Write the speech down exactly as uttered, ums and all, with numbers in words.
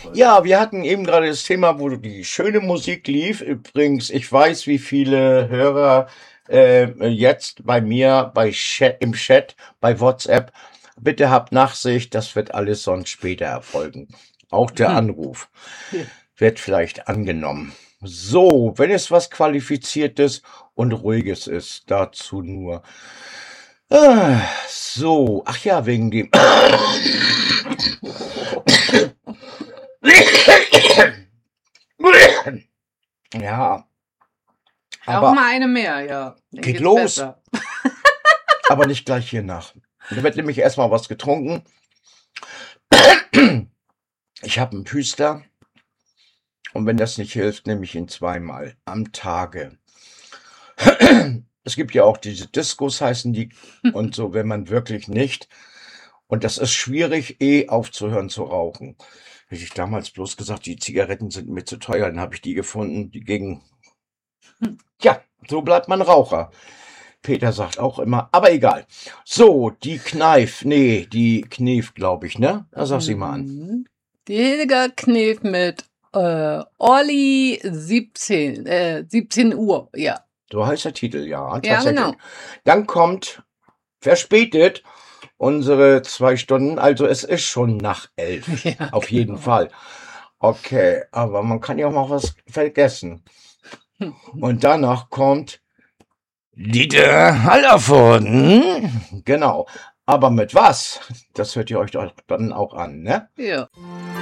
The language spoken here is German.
Ja, wir hatten eben gerade das Thema, wo die schöne Musik lief. Übrigens, ich weiß, wie viele Hörer äh, jetzt bei mir bei Chat, im Chat, bei WhatsApp, bitte habt Nachsicht, das wird alles sonst später erfolgen. Auch der Anruf wird vielleicht angenommen. So, wenn es was Qualifiziertes und Ruhiges ist, dazu nur. Ah, so, ach ja, wegen dem. Ja, Auch aber mal eine mehr, ja. Dann geht geht's los, besser. aber nicht gleich hier nach. Da wird nämlich erstmal was getrunken. Ich habe einen Püster und wenn das nicht hilft, nehme ich ihn zweimal am Tage. Es gibt ja auch diese Diskos, heißen die, und so, wenn man wirklich nicht. Und das ist schwierig, eh aufzuhören zu rauchen. Hätte ich damals bloß gesagt, die Zigaretten sind mir zu teuer, dann habe ich die gefunden, die gegen. Ja, so bleibt man Raucher. Peter sagt auch immer, aber egal. So, die Kneif, nee, die Knef, glaube ich, ne? Da sag sie mal an. Mhm. Jäger Knef mit äh, Olli siebzehn, äh, siebzehn Uhr, ja. So heißt der Titel, ja, Ja, tatsächlich. genau. Dann kommt verspätet unsere zwei Stunden, also es ist schon nach elf, Ja, auf jeden genau. Fall. Okay, aber man kann ja auch mal was vergessen. Und danach kommt Dieter Hallervorden. Genau. Aber mit was? Das hört ihr euch doch dann auch an, ne? Ja.